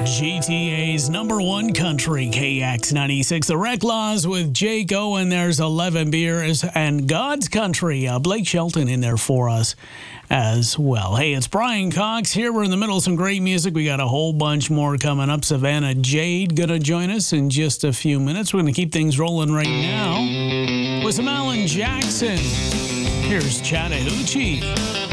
GTA's number one country, KX96. The Reclaws with Jake Owen. There's 11 beers and God's Country. Blake Shelton in there for us as well. Hey, it's Brian Cox here. We're in the middle of some great music. We got a whole bunch more coming up. Savannah Jade going to join us in just a few minutes. We're going to keep things rolling right now with some Alan Jackson. Here's Chattahoochee.